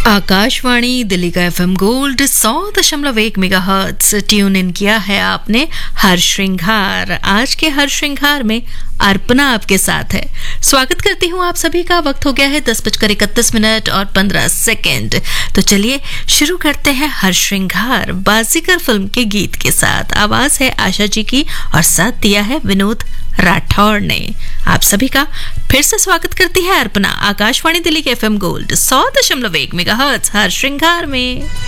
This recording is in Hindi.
आकाशवाणी दिल्ली का FM gold 100.1 megahertz tune in किया है आपने। हर श्रृंगार, आज के हर श्रृंगार में अर्पणा आपके साथ है। स्वागत करती हूँ आप सभी का। वक्त हो गया है 10:31 और 15 सेकेंड। तो चलिए शुरू करते हैं हर श्रृंगार बाजीगर फिल्म के गीत के साथ। आवाज है आशा जी की और साथ दिया है विनोद राठौड़ ने। आप सभी का फिर से स्वागत करती है अर्पणा आकाशवाणी दिल्ली के एफएम गोल्ड 100.1 मेगाहर्ट्ज हर श्रृंगार में।